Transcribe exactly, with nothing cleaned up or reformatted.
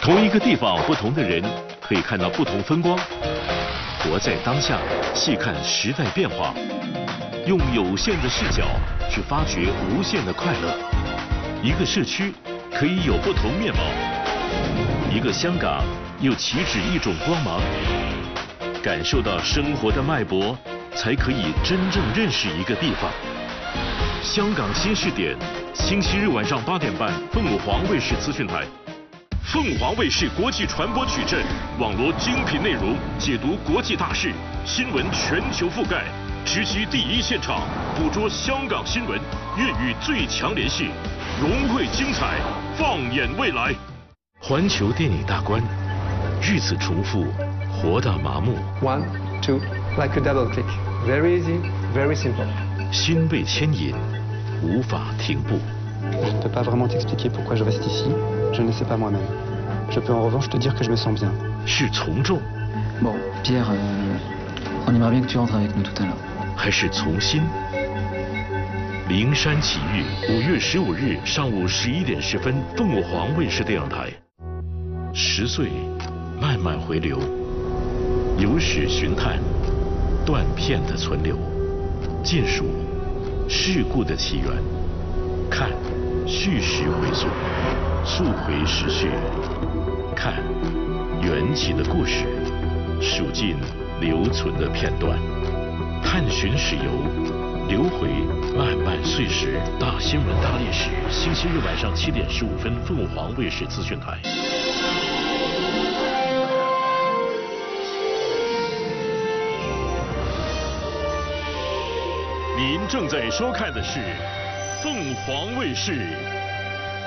同一个地方，不同的人，可以看到不同风光。活在当下，细看时代变化，用有限的视角去发掘无限的快乐。一个社区可以有不同面貌，一个香港又岂止一种光芒？感受到生活的脉搏，才可以真正认识一个地方。香港新视点，星期日晚上八点半，凤凰卫视资讯台。凤凰卫视国际传播矩阵，网罗精品内容，解读国际大事，新闻全球覆盖，直击第一现场，捕捉香港新闻，粤语最强联系，融汇精彩，放眼未来。环球电影大观，日子重复，活到麻木。 One, two, like a double click. Very easy, very simple. 心被牵引，无法停步。 Je ne peux pas vraiment t'expliquer pourquoi je reste ici. Je ne sais pas moi-même. Je peux en revanche te dire que je me sens bien. 是从众。 Bon, Pierre, euh, on aimerait bien que tu rentres avec nous tout à l'heure. 还是从心？灵山奇遇，五月十五日上午十一点十分，凤凰卫视电影台。十岁，慢慢回流，有史寻探，断片的存留，尽数事故的起源，看叙事回溯，溯回时序，看缘起的故事，数尽留存的片段，探寻史游，留回漫漫岁时。大新闻大历史，星期日晚上七点十五分，凤凰卫视资讯台。您正在收看的是凤凰卫视